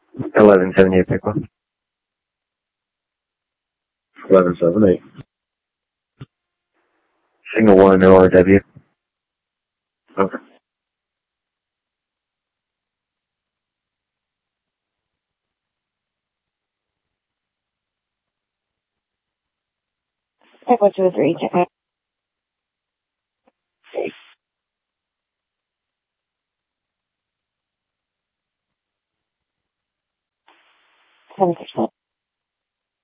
1178 Pickle. 1178. Signal 1 ORW. Okay. Type 123, check out. Seven 6